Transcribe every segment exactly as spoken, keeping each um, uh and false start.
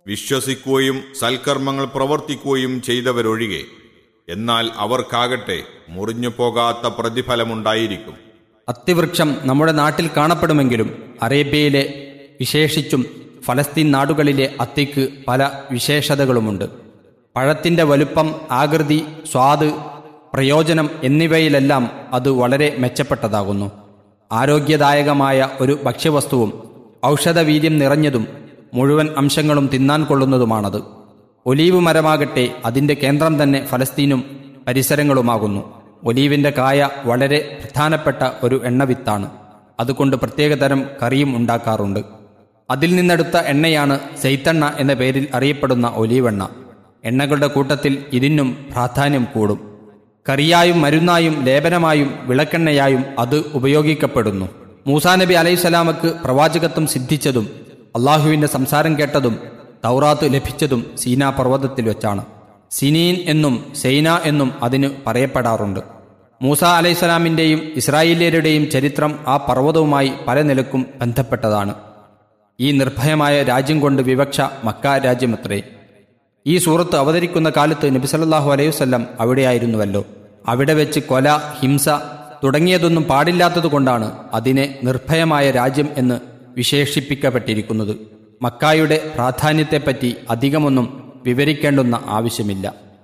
വിശ്വസിക്കുകയും സൽക്കർമ്മങ്ങൾ പ്രവർത്തിക്കുകയും ചെയ്തവരൊഴികെ. എന്നാൽ അവർക്കാകട്ടെ മുറിഞ്ഞു പോകാത്ത പ്രതിഫലമുണ്ടായിരിക്കും. അത്തിവൃക്ഷം നമ്മുടെ നാട്ടിൽ കാണപ്പെടുമെങ്കിലും അറേബ്യയിലെ, വിശേഷിച്ചും ഫലസ്തീൻ നാടുകളിലെ അത്തിക്ക് പല വിശേഷതകളുമുണ്ട്. പഴത്തിൻ്റെ വലുപ്പം, ആകൃതി, സ്വാദ്, പ്രയോജനം എന്നിവയിലെല്ലാം അത് വളരെ മെച്ചപ്പെട്ടതാകുന്നു. ആരോഗ്യദായകമായ ഒരു ഭക്ഷ്യവസ്തുവും ഔഷധവീര്യം നിറഞ്ഞതും മുഴുവൻ അംശങ്ങളും തിന്നാൻ കൊള്ളുന്നതുമാണത്. ഒലീവ് മരമാകട്ടെ അതിൻ്റെ കേന്ദ്രം തന്നെ ഫലസ്തീനും പരിസരങ്ങളുമാകുന്നു. ഒലീവിൻ്റെ കായ വളരെ പ്രധാനപ്പെട്ട ഒരു എണ്ണവിത്താണ്. അതുകൊണ്ട് പ്രത്യേകതരം കറിയും ഉണ്ടാക്കാറുണ്ട്. അതിൽ നിന്നെടുത്ത എണ്ണയാണ് സെയ്ത്തെണ്ണ എന്ന പേരിൽ അറിയപ്പെടുന്ന ഒലീവെണ്ണ. എണ്ണകളുടെ കൂട്ടത്തിൽ ഇതിനും പ്രാധാന്യം കൂടും. കറിയായും മരുന്നായും ലേപനമായും വിളക്കെണ്ണയായും അത് ഉപയോഗിക്കപ്പെടുന്നു. മൂസാ നബി അലൈഹിസ്സലാമക്ക് പ്രവാചകത്വം സിദ്ധിച്ചതും അള്ളാഹുവിൻ്റെ സംസാരം കേട്ടതും തൗറാത്ത് ലഭിച്ചതും സീനാ പർവ്വതത്തിൽ വെച്ചാണ്. സിനീൻ എന്നും സൈന എന്നും അതിന് പറയപ്പെടാറുണ്ട്. മൂസാ അലൈഹിസ്സലാമിൻ്റെയും ഇസ്രായേല്യരുടെയും ചരിത്രം ആ പർവ്വതവുമായി പല നിലക്കും ബന്ധപ്പെട്ടതാണ്. ഈ നിർഭയമായ രാജ്യം കൊണ്ട് വിവക്ഷ മക്ക രാജ്യമത്രേ. ഈ സൂറത്ത് അവതരിക്കുന്ന കാലത്ത് നബി സല്ലല്ലാഹു അലൈഹി വസല്ലം അവിടെയായിരുന്നുവല്ലോ. അവിടെ വെച്ച് കൊല, ഹിംസ തുടങ്ങിയതൊന്നും പാടില്ലാത്തതുകൊണ്ടാണ് അതിനെ നിർഭയമായ രാജ്യം എന്ന് വിശേഷിപ്പിക്കപ്പെട്ടിരിക്കുന്നത്. മക്കായുടെ പ്രാധാന്യത്തെപ്പറ്റി അധികമൊന്നും വിവരിക്കേണ്ടുന്ന ആവശ്യമില്ല.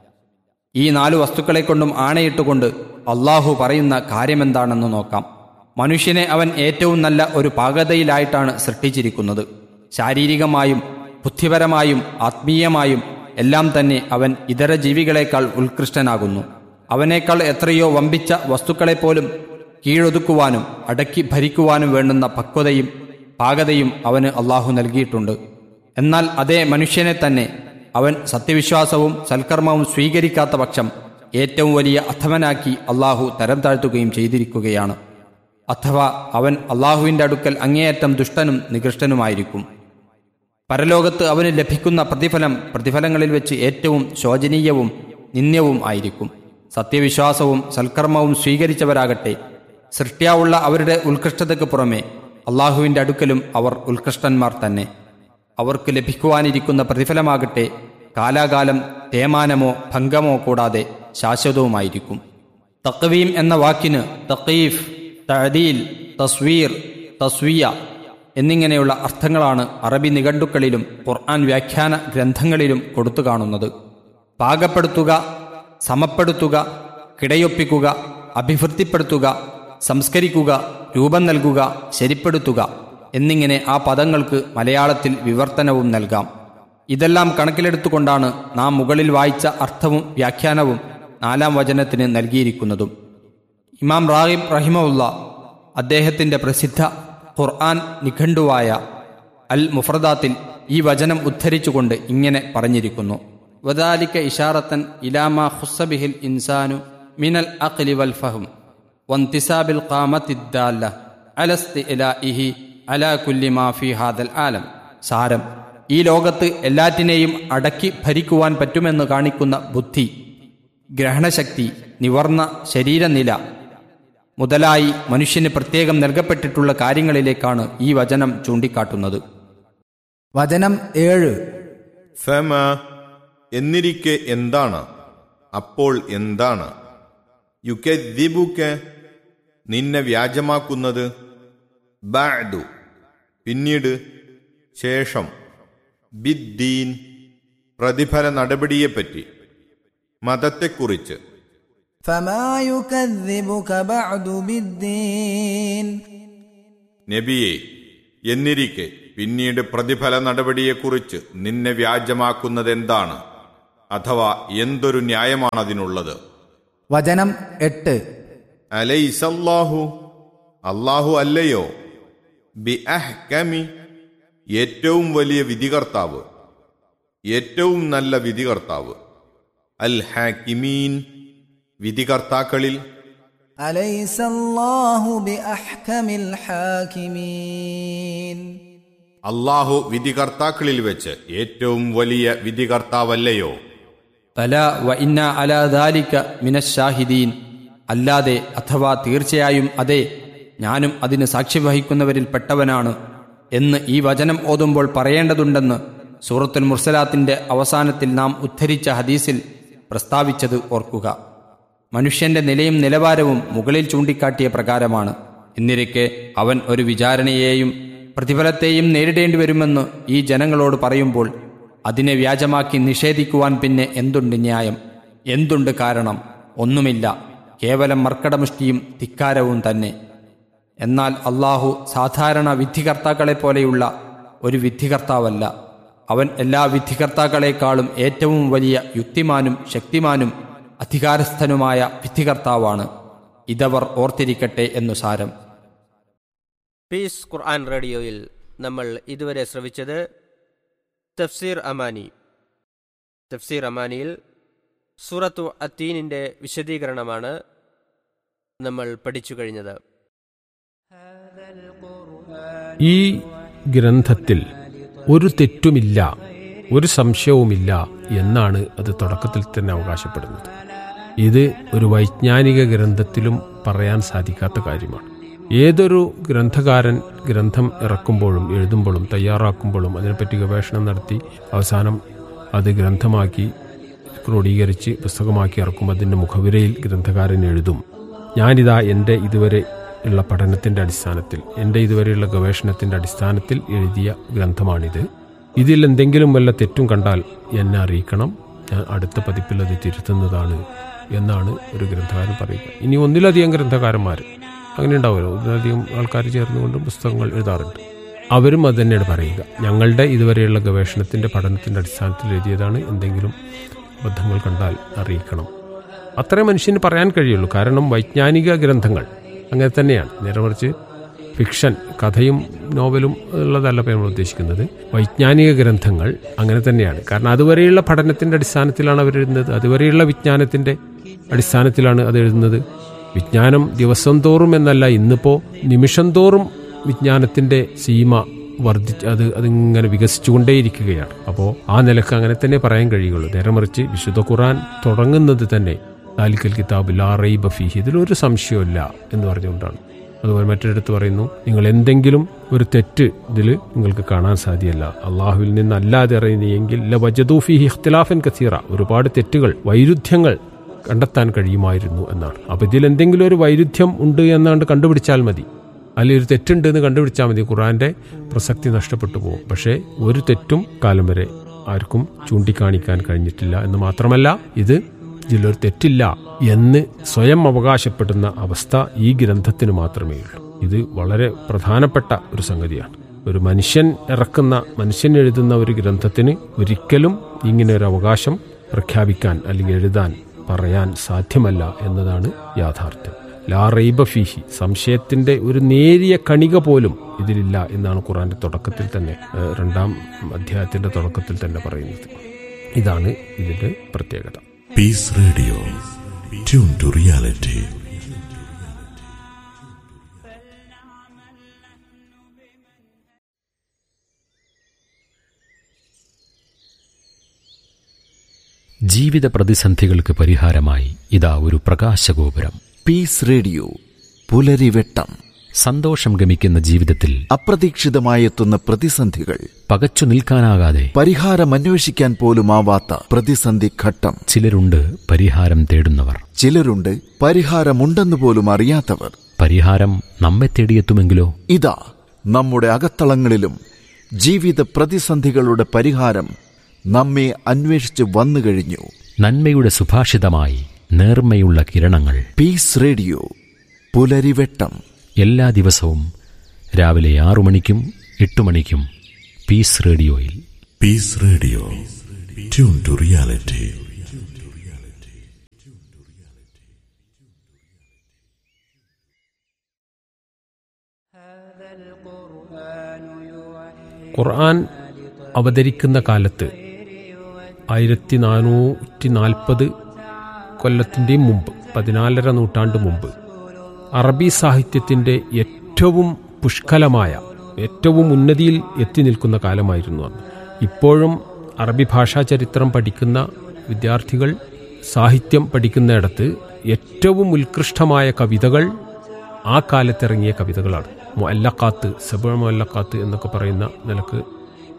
ഈ നാലു വസ്തുക്കളെക്കൊണ്ടും ആണയിട്ടുകൊണ്ട് അള്ളാഹു പറയുന്ന കാര്യമെന്താണെന്ന് നോക്കാം. മനുഷ്യനെ അവൻ ഏറ്റവും നല്ല ഒരു പാകതയിലായിട്ടാണ് സൃഷ്ടിച്ചിരിക്കുന്നത്. ശാരീരികമായും ബുദ്ധിപരമായും ആത്മീയമായും എല്ലാം തന്നെ അവൻ ഇതര ജീവികളെക്കാൾ ഉത്കൃഷ്ടനാകുന്നു. അവനേക്കാൾ എത്രയോ വമ്പിച്ച വസ്തുക്കളെപ്പോലും കീഴൊതുക്കുവാനും അടക്കി ഭരിക്കുവാനും വേണ്ടുന്ന പക്വതയും പാകതയും അവന് അള്ളാഹു നൽകിയിട്ടുണ്ട്. എന്നാൽ അതേ മനുഷ്യനെ തന്നെ അവൻ സത്യവിശ്വാസവും സൽക്കർമ്മവും സ്വീകരിക്കാത്ത പക്ഷം ഏറ്റവും വലിയ അധമനാക്കി അള്ളാഹു തരം താഴ്ത്തുകയും ചെയ്തിരിക്കുകയാണ്. അഥവാ അവൻ അള്ളാഹുവിൻ്റെ അടുക്കൽ അങ്ങേയറ്റം ദുഷ്ടനും നികൃഷ്ടനുമായിരിക്കും. പരലോകത്ത് അവന് ലഭിക്കുന്ന പ്രതിഫലം പ്രതിഫലങ്ങളിൽ വെച്ച് ഏറ്റവും ശോചനീയവും നിന്ദ്യവും ആയിരിക്കും. സത്യവിശ്വാസവും സൽക്കർമ്മവും സ്വീകരിച്ചവരാകട്ടെ സൃഷ്ടിയാവുള്ള അവരുടെ ഉത്കൃഷ്ടതയ്ക്ക് പുറമെ അള്ളാഹുവിൻ്റെ അടുക്കലും അവർ ഉത്കൃഷ്ടന്മാർ തന്നെ. അവർക്ക് ലഭിക്കുവാനിരിക്കുന്ന പ്രതിഫലമാകട്ടെ കാലാകാലം തേമാനമോ ഭംഗമോ കൂടാതെ ശാശ്വതവുമായിരിക്കും. തഖ്വീം എന്ന വാക്കിന് തഖീഫ്, തഅദീൽ, തസ്വീർ, തസ്വിയ എന്നിങ്ങനെയുള്ള അർത്ഥങ്ങളാണ് അറബി നിഘണ്ടുക്കളിലും ഖുർആൻ വ്യാഖ്യാന ഗ്രന്ഥങ്ങളിലും കൊടുത്തു കാണുന്നത്. പാകപ്പെടുത്തുക, സമപ്പെടുത്തുക, കിടയൊപ്പിക്കുക, അഭിവൃദ്ധിപ്പെടുത്തുക, സംസ്കരിക്കുക, രൂപം നൽകുക, ശരിപ്പെടുത്തുക എന്നിങ്ങനെ ആ പദങ്ങൾക്ക് മലയാളത്തിൽ വിവർത്തനവും നൽകാം. ഇതെല്ലാം കണക്കിലെടുത്തുകൊണ്ടാണ് നാം മുകളിൽ വായിച്ച അർത്ഥവും വ്യാഖ്യാനവും നാലാം വചനത്തിന് നൽകിയിരിക്കുന്നതും. ഇമാം റാഗിബ് റഹിമഹുല്ല അദ്ദേഹത്തിൻ്റെ പ്രസിദ്ധ ഖുർആൻ നിഘണ്ടുവായ അൽ മുഫ്രദാത്തിൽ ഈ വചനം ഉദ്ധരിച്ചുകൊണ്ട് ഇങ്ങനെ പറഞ്ഞിരിക്കുന്നു: വദാലിക ഇശാറത്തൻ ഇലാമാ ഖുസ്സ ബിഹിൽ ഇൻസാനു മിനൽ അഖ്ലി വൽ ഫഹ്ം വൻതിസാബിൽ ഖാമത്തിദ്ദാല്ല അലസ്തിഇലാഇഹി അലാ കുല്ലി മാ ഫീ ഹാദൽ ആലം. സാരം: ഈ ലോകത്ത് എല്ലാറ്റിനെയും അടക്കി ഭരിക്കുവാൻ പറ്റുമെന്ന് കാണിക്കുന്ന ബുദ്ധി, ഗ്രഹണശക്തി, നിവർന്ന ശരീരനില മുതലായി മനുഷ്യന് പ്രത്യേകം നൽകപ്പെട്ടിട്ടുള്ള കാര്യങ്ങളിലേക്കാണ് ഈ വചനം ചൂണ്ടിക്കാട്ടുന്നത്. വചനം ഏഴ്. ഫമ എന്നിരിക്കെ എന്താണ്, അപ്പോൾ എന്താണ്, യുകദ്ദിബുക നിന്നെ വ്യാജമാക്കുന്നത്, ബഅദു പിന്നീട്, ശേഷം, ബിദ്ദീൻ പ്രതിഫല നടപടിയെപ്പറ്റി, മതത്തെക്കുറിച്ച്. ഫമാ യുകദ്ദിബുക ബഅദു ബിദ്ദീൻ നബിയെ എന്നിരിക്കെ പിന്നീട് പ്രതിഫല നടപടിയെക്കുറിച്ച് നിന്നെ വ്യാജമാക്കുന്നതെന്താണ്, അഥവാ എന്തൊരു ന്യായമാണതിനുള്ളത്? വചനം എട്ട്. അലൈസല്ലാഹു അല്ലാഹു അല്ലയോ, ബി അഹ്കമി ഏറ്റവും വലിയ വിധികർത്താവ്, ഏറ്റവും നല്ല വിധികർത്താവ്, അൽ ഹാക്കിമീൻ വിധികർത്താക്കളിൽ. അലൈസല്ലാഹു ബി അഹ്കമിൽ ഹാകിമീൻ അല്ലാഹു വിധികർത്താക്കളിൽ വെച്ച് ഏറ്റവും വലിയ വിധികർത്താവല്ലയോ? ബല വ ഇന്ന അലാ ദാലിക മിനശ്ശാഹിദീൻ അല്ലാതെ, അഥവാ തീർച്ചയായും അതെ, ഞാനും അതിന് സാക്ഷി വഹിക്കുന്നവരിൽ പെട്ടവനാണ് എന്ന് ഈ വചനം ഓതുമ്പോൾ പറയേണ്ടതുണ്ടെന്ന് സൂറത്തുൽ മുർസലാത്തിന്റെ അവസാനത്തിൽ നാം ഉദ്ധരിച്ച ഹദീസിൽ പ്രസ്താവിച്ചത് ഓർക്കുക. മനുഷ്യന്റെ നിലയും നിലവാരവും മുകളിൽ ചൂണ്ടിക്കാട്ടിയ പ്രകാരമാണ്. എന്നിരിക്കെ അവൻ ഒരു വിചാരണയെയും പ്രതിഫലത്തെയും നേരിടേണ്ടി വരുമെന്ന് ഈ ജനങ്ങളോട് പറയുമ്പോൾ അതിനെ വ്യാജമാക്കി നിഷേധിക്കുവാൻ പിന്നെ എന്തുണ്ട് ന്യായം? എന്തുണ്ട് കാരണം? ഒന്നുമില്ല, കേവലം മർക്കടമുഷ്ടിയും ധിക്കാരവും തന്നെ. എന്നാൽ അള്ളാഹു സാധാരണ വിധികർത്താക്കളെപ്പോലെയുള്ള ഒരു വിധികർത്താവല്ല. അവൻ എല്ലാ വിധികർത്താക്കളെക്കാളും ഏറ്റവും വലിയ യുക്തിമാനും ശക്തിമാനും അധികാരസ്ഥനുമായ വിധികർത്താവാണ്. ഇതവർ ഓർത്തിരിക്കട്ടെ എന്നു സാരം. പീസ് ഖുർആൻ റേഡിയോയിൽ നമ്മൾ ഇതുവരെ ശ്രവിച്ചത് തഫ്സീർ അമാനി. തഫ്സീർ അമാനിയിൽ സൂറത്തു അത്തീനിൻ്റെ വിശദീകരണമാണ് നമ്മൾ പഠിച്ചു കഴിഞ്ഞത്. ഈ ഗ്രന്ഥത്തിൽ ഒരു തെറ്റുമില്ല, ഒരു സംശയവുമില്ല എന്നാണ് അത് തുടക്കത്തിൽ തന്നെ അവകാശപ്പെടുന്നത്. ഇത് ഒരു വൈജ്ഞാനിക ഗ്രന്ഥത്തിലും പറയാൻ സാധിക്കാത്ത കാര്യമാണ്. ഏതൊരു ഗ്രന്ഥകാരൻ ഗ്രന്ഥം ഇറക്കുമ്പോഴും എഴുതുമ്പോഴും തയ്യാറാക്കുമ്പോഴും അതിനെപ്പറ്റി ഗവേഷണം നടത്തി അവസാനം അത് ഗ്രന്ഥമാക്കി ക്രോഡീകരിച്ച് പുസ്തകമാക്കി ഇറക്കുമ്പോൾ അതിൻ്റെ മുഖവിരയിൽ ഗ്രന്ഥകാരൻ എഴുതും, ഞാനിതാ എൻ്റെ ഇതുവരെ ഉള്ള പഠനത്തിൻ്റെ അടിസ്ഥാനത്തിൽ, എൻ്റെ ഇതുവരെയുള്ള ഗവേഷണത്തിൻ്റെ അടിസ്ഥാനത്തിൽ എഴുതിയ ഗ്രന്ഥമാണിത്. ഇതിൽ എന്തെങ്കിലും വല്ല തെറ്റും കണ്ടാൽ എന്നെ അറിയിക്കണം, ഞാൻ അടുത്ത പതിപ്പിൽ അത് തിരുത്തുന്നതാണ് എന്നാണ് ഒരു ഗ്രന്ഥകാരൻ പറയുക. ഇനി ഒന്നിലധികം ഗ്രന്ഥകാരന്മാർ അങ്ങനെ ഉണ്ടാവുമല്ലോ, ഒന്നിലധികം ആൾക്കാർ ചേർന്നുകൊണ്ട് പുസ്തകങ്ങൾ എഴുതാറുണ്ട്. അവരും അത് തന്നെയാണ് പറയുക, ഞങ്ങളുടെ ഇതുവരെയുള്ള ഗവേഷണത്തിൻ്റെ പഠനത്തിൻ്റെ അടിസ്ഥാനത്തിൽ എഴുതിയതാണ്, എന്തെങ്കിലും അബദ്ധങ്ങൾ കണ്ടാൽ അറിയിക്കണം. അത്രേ മനുഷ്യന് പറയാൻ കഴിയുള്ളൂ. കാരണം വൈജ്ഞാനിക ഗ്രന്ഥങ്ങൾ അങ്ങനെ തന്നെയാണ്. നേരെ മറിച്ച് ഫിക്ഷൻ, കഥയും നോവലും ഉള്ളതല്ല നമ്മൾ ഉദ്ദേശിക്കുന്നത്. വൈജ്ഞാനിക ഗ്രന്ഥങ്ങൾ അങ്ങനെ തന്നെയാണ്. കാരണം അതുവരെയുള്ള പഠനത്തിൻ്റെ അടിസ്ഥാനത്തിലാണ് അവരെഴുതുന്നത്, അതുവരെയുള്ള വിജ്ഞാനത്തിൻ്റെ അടിസ്ഥാനത്തിലാണ് അത് എഴുതുന്നത്. വിജ്ഞാനം ദിവസം തോറും എന്നല്ല, ഇന്നിപ്പോൾ നിമിഷം തോറും വിജ്ഞാനത്തിൻ്റെ സീമ വർദ്ധിച്ച് അത് അതിങ്ങനെ വികസിച്ചുകൊണ്ടേയിരിക്കുകയാണ്. അപ്പോൾ ആ നിലക്ക് അങ്ങനെ തന്നെ പറയാൻ കഴിയുള്ളൂ. നേരെ മറിച്ച് വിശുദ്ധ ഖുർആൻ തുടങ്ങുന്നത് തന്നെ ദാലിക്കൽ കിതാബ് ലാ റൈബ ഫീഹി, ഇതിലൊരു സംശയമില്ല എന്ന് പറഞ്ഞുകൊണ്ടാണ്. അതുപോലെ മറ്റൊരിടത്ത് പറയുന്നു, നിങ്ങൾ എന്തെങ്കിലും ഒരു തെറ്റ് ഇതിൽ നിങ്ങൾക്ക് കാണാൻ സാധ്യമല്ല, അള്ളാഹുവിൽ നിന്നല്ലാതെ അറിയുന്നെങ്കിൽ ല വജദൂ ഫീഹി ഇഖ്തിലാഫൻ കസീറ, ഒരുപാട് തെറ്റുകൾ, വൈരുദ്ധ്യങ്ങൾ കണ്ടെത്താൻ കഴിയുമായിരുന്നു എന്നാണ്. അപ്പോൾ ഇതിൽ എന്തെങ്കിലും ഒരു വൈരുദ്ധ്യം ഉണ്ട് എന്നാണ്ട് കണ്ടുപിടിച്ചാൽ മതി, അല്ലെങ്കിൽ ഒരു തെറ്റുണ്ട് എന്ന് കണ്ടുപിടിച്ചാൽ മതി, ഖുർആന്റെ പ്രസക്തി നഷ്ടപ്പെട്ടു പോകും. പക്ഷേ ഒരു തെറ്റും കാലം വരെ ആർക്കും ചൂണ്ടിക്കാണിക്കാൻ കഴിഞ്ഞിട്ടില്ല എന്ന് മാത്രമല്ല, ഇത് ഇതിലൊരു തെറ്റില്ല എന്ന് സ്വയം അവകാശപ്പെടുന്ന അവസ്ഥ ഈ ഗ്രന്ഥത്തിന് മാത്രമേ ഉള്ളൂ. ഇത് വളരെ പ്രധാനപ്പെട്ട ഒരു സംഗതിയാണ്. ഒരു മനുഷ്യൻ ഇറക്കുന്ന, മനുഷ്യൻ എഴുതുന്ന ഒരു ഗ്രന്ഥത്തിന് ഒരിക്കലും ഇങ്ങനെ ഒരു അവകാശം പ്രഖ്യാപിക്കാൻ അല്ലെങ്കിൽ എഴുതാൻ പറയാൻ സാധ്യമല്ല എന്നതാണ് യാഥാർത്ഥ്യം. ലാ റൈബ ഫീഹി, സംശയത്തിന്റെ ഒരു നേരിയ കണിക പോലും ഇതിലില്ല എന്നാണ് ഖുർആന്റെ തുടക്കത്തിൽ തന്നെ, രണ്ടാം അധ്യായത്തിന്റെ തുടക്കത്തിൽ തന്നെ പറയുന്നത്. ഇതാണ് ഇതിന്റെ പ്രത്യേകത. Piece radio, tune to reality. ജീവിത പ്രതിസന്ധികൾക്ക് പരിഹാരമായി ഇതാ ഒരു പ്രകാശഗോപുരം. പീസ് റേഡിയോ പുലരിവെട്ടം. സന്തോഷം ഗമിക്കുന്ന ജീവിതത്തിൽ അപ്രതീക്ഷിതമായെത്തുന്ന പ്രതിസന്ധികൾ, പകച്ചു നിൽക്കാനാകാതെ പരിഹാരമന്വേഷിക്കാൻ പോലുമാവാത്ത പ്രതിസന്ധി ഘട്ടം. ചിലരുണ്ട് പരിഹാരം തേടുന്നവർ, ചിലരുണ്ട് പരിഹാരമുണ്ടെന്ന് പോലും അറിയാത്തവർ. പരിഹാരം നമ്മെ തേടിയെത്തുമെങ്കിലോ? ഇതാ നമ്മുടെ അകത്തളങ്ങളിലും ജീവിത പ്രതിസന്ധികളുടെ പരിഹാരം നമ്മെ അന്വേഷിച്ച് വന്നു കഴിഞ്ഞു. നന്മയുടെ സുഭാഷിതമായി നേർമ്മയുള്ള കിരണങ്ങൾ. പീസ് റേഡിയോ പുലരിവെട്ടം. എല്ലാ ദിവസവും രാവിലെ ആറു മണിക്കും എട്ടു മണിക്കും പീസ് റേഡിയോയിൽ. Piece radio, tune to reality. ഖുർആൻ അവതരിക്കുന്ന കാലത്ത് ആയിരത്തി നാനൂറ്റി നാൽപ്പത് കൊല്ലത്തിൻ്റെയും മുമ്പ്, പതിനാലര നൂറ്റാണ്ട് മുമ്പ്, അറബി സാഹിത്യത്തിൻ്റെ ഏറ്റവും പുഷ്കലമായ, ഏറ്റവും ഉന്നതിയിൽ എത്തി നിൽക്കുന്ന കാലമായിരുന്നു അന്ന്. ഇപ്പോഴും അറബി ഭാഷാ ചരിത്രം പഠിക്കുന്ന വിദ്യാർത്ഥികൾ സാഹിത്യം പഠിക്കുന്നിടത്ത് ഏറ്റവും ഉത്കൃഷ്ടമായ കവിതകൾ ആ കാലത്തിറങ്ങിയ കവിതകളാണ്. മുഅല്ലഖാത്ത്, സബഅ മുഅല്ലഖാത്ത് എന്നൊക്കെ പറയുന്ന നിലക്ക്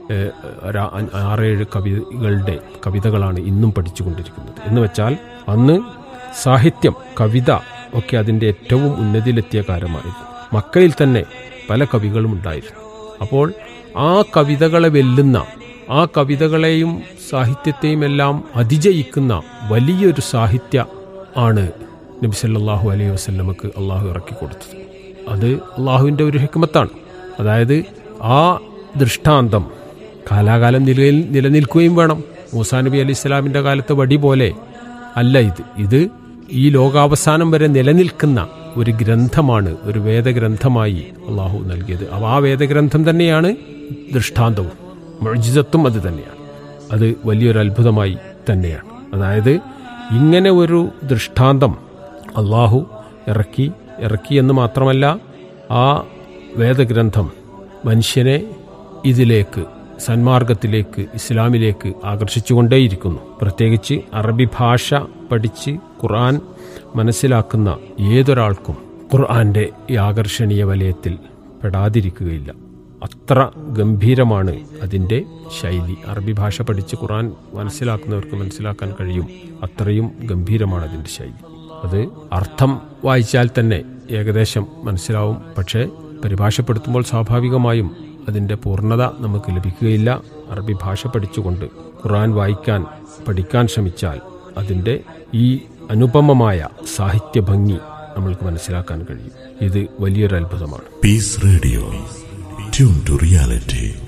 ഏഹ്, ഒരു ആ- ആറേഴ് കവികളുടെ കവിതകളാണ് ഇന്നും പഠിച്ചുകൊണ്ടിരിക്കുന്നത്. എന്ന് വെച്ചാൽ അന്ന് സാഹിത്യം, കവിത ഒക്കെ അതിൻ്റെ ഏറ്റവും ഉന്നതിയിലെത്തിയ കാലമായിരുന്നു. മക്കയിൽ തന്നെ പല കവികളും ഉണ്ടായിരുന്നു. അപ്പോൾ ആ കവിതകളെ വെല്ലുന്ന, ആ കവിതകളെയും സാഹിത്യത്തെയും എല്ലാം അതിജയിക്കുന്ന വലിയൊരു സാഹിത്യ ആണ് നബി സല്ലല്ലാഹു അലൈഹി വസല്ലമക്ക് അള്ളാഹു ഇറക്കി കൊടുത്തത്. അത് അള്ളാഹുവിൻ്റെ ഒരു ഹിക്മത്താണ്. അതായത് ആ ദൃഷ്ടാന്തം കാലാകാലം നിലയിൽ നിലനിൽക്കുകയും വേണം. മൂസാ നബി അലൈഹി സ്വലാമിൻ്റെ കാലത്തെ വടി പോലെ അല്ല ഇത്. ഇത് ഈ ലോകാവസാനം വരെ നിലനിൽക്കുന്ന ഒരു ഗ്രന്ഥമാണ്, ഒരു വേദഗ്രന്ഥമായി അള്ളാഹു നൽകിയത്. അപ്പോൾ ആ വേദഗ്രന്ഥം തന്നെയാണ് ദൃഷ്ടാന്തവും മുഅ്ജിസത്തും അത് തന്നെയാണ്. അത് വലിയൊരു അത്ഭുതമായി തന്നെയാണ്. അതായത് ഇങ്ങനെ ഒരു ദൃഷ്ടാന്തം അള്ളാഹു ഇറക്കി ഇറക്കി എന്ന് മാത്രമല്ല, ആ വേദഗ്രന്ഥം മനുഷ്യനെ ഇതിലേക്ക്, സന്മാർഗത്തിലേക്ക്, ഇസ്ലാമിലേക്ക് ആകർഷിച്ചുകൊണ്ടേയിരിക്കുന്നു. പ്രത്യേകിച്ച് അറബി ഭാഷ പഠിച്ച് ഖുർആൻ മനസ്സിലാക്കുന്ന ഏതൊരാൾക്കും ഖുർആന്റെ ഈ ആകർഷണീയ വലയത്തിൽ പെടാതിരിക്കുകയില്ല. അത്ര ഗംഭീരമാണ് അതിൻ്റെ ശൈലി. അറബി ഭാഷ പഠിച്ച് ഖുർആൻ മനസ്സിലാക്കുന്നവർക്ക് മനസ്സിലാക്കാൻ കഴിയും. അത്രയും ഗംഭീരമാണ് അതിൻ്റെ ശൈലി. അത് അർത്ഥം വായിച്ചാൽ തന്നെ ഏകദേശം മനസ്സിലാവും. പക്ഷേ പരിഭാഷപ്പെടുത്തുമ്പോൾ സ്വാഭാവികമായും അതിൻ്റെ പൂർണ്ണത നമുക്ക് ലഭിക്കുകയില്ല. അറബി ഭാഷ പഠിച്ചുകൊണ്ട് ഖുർആൻ വായിക്കാൻ പഠിക്കാൻ ശ്രമിച്ചാൽ അതിൻ്റെ ഈ അനുപമമായ സാഹിത്യ ഭംഗി നമ്മൾക്ക് മനസ്സിലാക്കാൻ കഴിയും. ഇത് വലിയൊരു അത്ഭുതമാണ്. Peace Radio. Tune to reality.